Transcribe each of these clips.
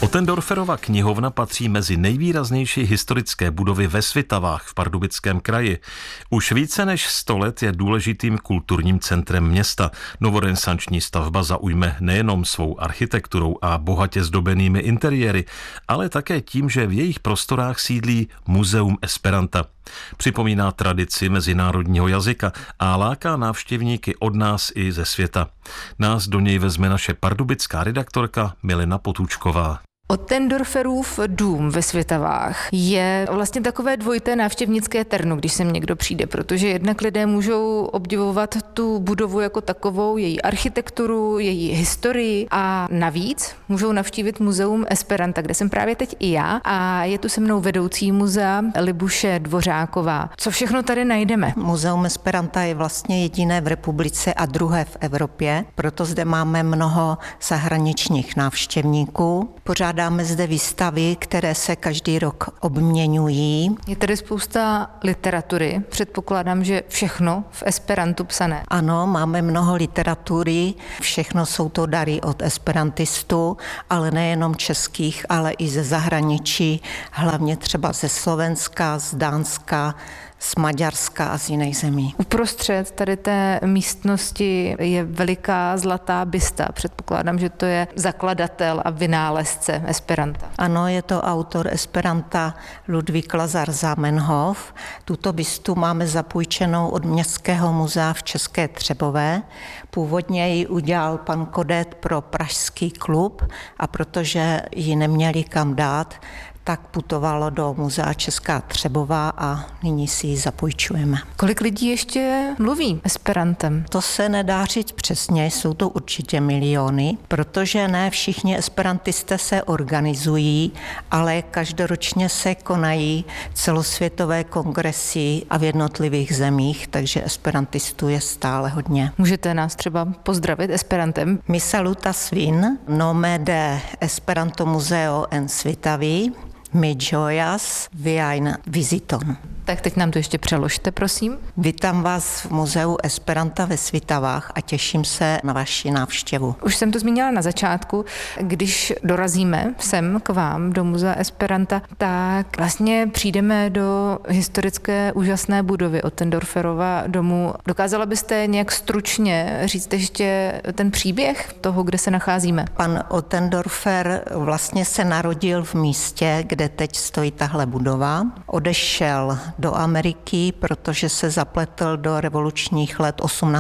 Ottendorferova knihovna patří mezi nejvýraznější historické budovy ve Svitavách v Pardubickém kraji. Už více než 100 let je důležitým kulturním centrem města. Novorenesanční stavba zaujme nejenom svou architekturou a bohatě zdobenými interiéry, ale také tím, že v jejich prostorách sídlí Muzeum Esperanta. Připomíná tradici mezinárodního jazyka a láká návštěvníky od nás i ze světa. Nás do něj vezme naše pardubická redaktorka Milena Potůčková. Ottendorferův dům ve Svitavách je vlastně takové dvojité návštěvnické terno, když sem někdo přijde, protože jednak lidé můžou obdivovat tu budovu jako takovou, její architekturu, její historii a navíc můžou navštívit Muzeum Esperanta, kde jsem právě teď i já a je tu se mnou vedoucí muzea Libuše Dvořáková. Co všechno tady najdeme? Muzeum Esperanta je vlastně jediné v republice a druhé v Evropě, proto zde máme mnoho zahraničních návštěvníků. Dáme zde výstavy, které se každý rok obměňují. Je tady spousta literatury. Předpokládám, že všechno v esperantu psané. Ano, máme mnoho literatury. Všechno jsou to dary od esperantistů, ale nejenom českých, ale i ze zahraničí, hlavně třeba ze Slovenska, z Dánska, z Maďarska a z jiných zemí. Uprostřed tady té místnosti je veliká zlatá bysta. Předpokládám, že to je zakladatel a vynálezce Esperanta. Ano, je to autor Esperanta Ludvík Lazar Zamenhof. Tuto bystu máme zapůjčenou od Městského muzea v České Třebové. Původně ji udělal pan Kodet pro Pražský klub a protože ji neměli kam dát, tak putovalo do muzea Česká Třebová a nyní si ji zapůjčujeme. Kolik lidí ještě mluví esperantem? To se nedá říct přesně, jsou to určitě miliony, protože ne všichni esperantisté se organizují, ale každoročně se konají celosvětové kongresy a v jednotlivých zemích, takže esperantistů je stále hodně. Můžete nás třeba pozdravit esperantem? Mi salutas vin, nome de Esperanto Museo en Svitavi, mi ĝojas viajn viziton. Tak teď nám to ještě přeložte, prosím. Vítám vás v Muzeu Esperanta ve Svitavách a těším se na vaši návštěvu. Už jsem to zmínila na začátku, když dorazíme sem k vám do Muzea Esperanta, tak vlastně přijdeme do historické úžasné budovy Ottendorferova domu. Dokázala byste nějak stručně říct ještě ten příběh toho, kde se nacházíme? Pan Ottendorfer vlastně se narodil v místě, kde teď stojí tahle budova. Odešel do Ameriky, protože se zapletl do revolučních let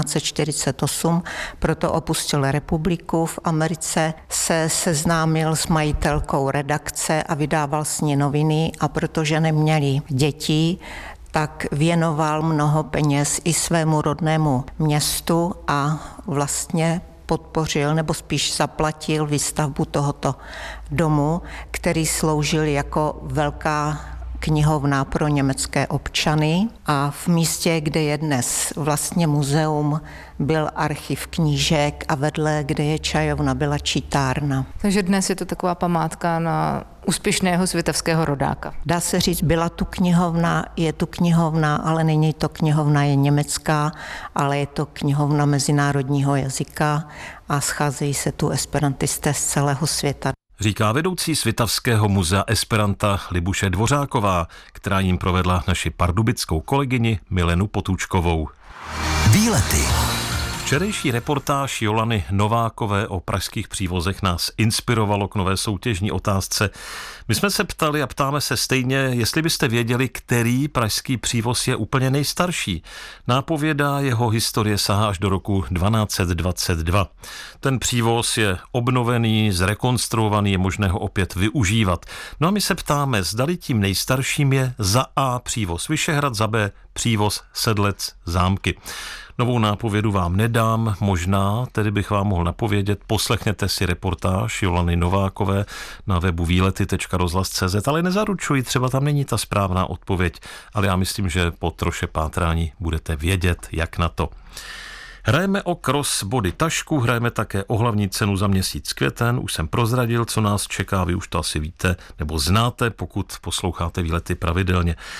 1848, proto opustil republiku. V Americe se seznámil s majitelkou redakce a vydával s ní noviny a protože neměli děti, tak věnoval mnoho peněz i svému rodnému městu a vlastně podpořil nebo spíš zaplatil výstavbu tohoto domu, který sloužil jako velká knihovna pro německé občany a v místě, kde je dnes vlastně muzeum, byl archiv knížek a vedle, kde je čajovna, byla čítárna. Takže dnes je to taková památka na úspěšného svitavského rodáka. Dá se říct, byla tu knihovna, je tu knihovna, ale není to knihovna je německá, ale je to knihovna mezinárodního jazyka a scházejí se tu esperantisté z celého světa. Říká vedoucí Svitavského muzea Esperanta Libuše Dvořáková, která jim provedla naši pardubickou kolegyni Milenu Potůčkovou. Výlety. Včerejší reportáž Jolany Novákové o pražských přívozech nás inspirovalo k nové soutěžní otázce. My jsme se ptali a ptáme se stejně, jestli byste věděli, který pražský přívoz je úplně nejstarší. Nápověda jeho historie sahá až do roku 1222. Ten přívoz je obnovený, zrekonstruovaný, je možné ho opět využívat. No a my se ptáme, zdali tím nejstarším je za A přívoz Vyšehrad, za B přívoz Sedlec Zámky. Novou nápovědu vám nedám, možná, tedy bych vám mohl napovědět, poslechněte si reportáž Jolany Novákové na webu výlety.rozhlas.cz, ale nezaručuji, třeba tam není ta správná odpověď, ale já myslím, že po troše pátrání budete vědět, jak na to. Hrajeme o crossbody tašku, hrajeme také o hlavní cenu za měsíc květen, už jsem prozradil, co nás čeká, vy už to asi víte, nebo znáte, pokud posloucháte výlety pravidelně.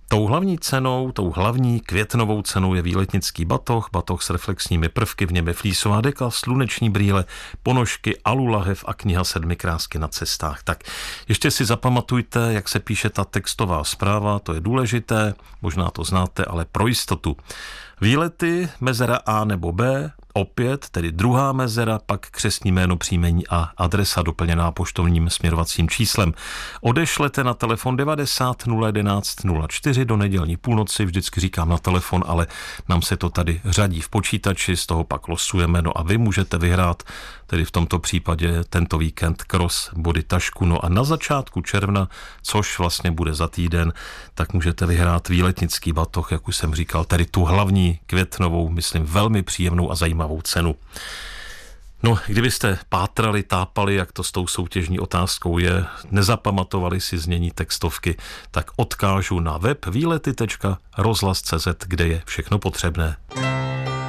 Tou hlavní cenou, tou hlavní květnovou cenou je výletnický batoh s reflexními prvky, v něm je flísová deka, sluneční brýle, ponožky, alulahev a kniha 7 krásky na cestách. Tak ještě si zapamatujte, jak se píše ta textová zpráva, to je důležité, možná to znáte, ale pro jistotu. Výlety, mezera A nebo B, opět, tedy druhá mezera, pak křestní jméno, příjmení a adresa doplněná poštovním směrovacím číslem. Odešlete na telefon 90 011 04 do nedělní půlnoci, vždycky říkám na telefon, ale nám se to tady řadí v počítači, z toho pak losujeme, no a vy můžete vyhrát, tedy v tomto případě tento víkend cross body tašku, no a na začátku června, což vlastně bude za týden, tak můžete vyhrát výletnický batoh, jak už jsem říkal, tedy tu hlavní květnovou, myslím, velmi příjemnou a zajímavou cenu. No, kdybyste pátrali, tápali, jak to s tou soutěžní otázkou je, nezapamatovali si znění textovky, tak odkážu na web výlety.rozhlas.cz, kde je všechno potřebné.